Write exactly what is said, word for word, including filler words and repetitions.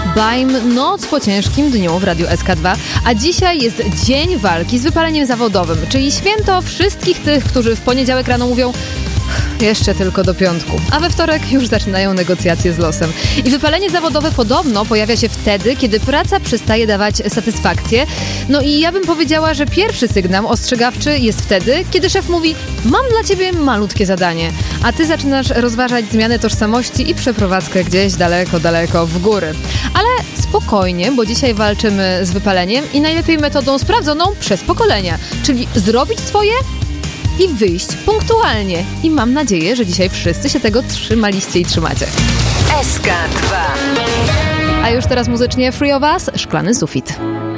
Bajm noc po ciężkim dniu w Radiu S K dwa, a dzisiaj jest dzień walki z wypaleniem zawodowym, czyli święto wszystkich tych, którzy w poniedziałek rano mówią jeszcze tylko do piątku, a we wtorek już zaczynają negocjacje z losem. I wypalenie zawodowe podobno pojawia się wtedy, kiedy praca przestaje dawać satysfakcję. No i ja bym powiedziała, że pierwszy sygnał ostrzegawczy jest wtedy, kiedy szef mówi: mam dla ciebie malutkie zadanie, a ty zaczynasz rozważać zmianę tożsamości i przeprowadzkę gdzieś daleko, daleko w góry. Ale spokojnie, bo dzisiaj walczymy z wypaleniem i najlepiej metodą sprawdzoną przez pokolenia, czyli zrobić swoje i wyjść punktualnie. I mam nadzieję, że dzisiaj wszyscy się tego trzymaliście i trzymacie. S K dwa. A już teraz muzycznie Free of Us, Szklany sufit.